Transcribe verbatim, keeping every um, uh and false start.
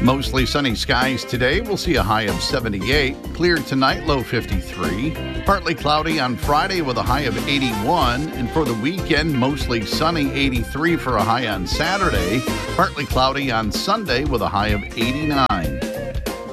Mostly sunny skies today. We'll see a high of seventy-eight. Clear tonight, low fifty-three. Partly cloudy on Friday with a high of eighty-one. And for the weekend, mostly sunny, eighty-three for a high on Saturday. Partly cloudy on Sunday with a high of eighty-nine.